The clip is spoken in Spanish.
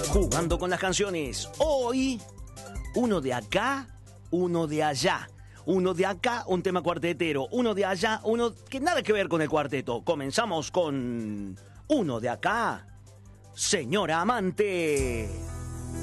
Jugando con las canciones. Hoy, uno de acá, uno de allá. Uno de acá, un tema cuartetero. Uno de allá, uno que nada que ver con el cuarteto. Comenzamos con uno de acá, Señora Amante.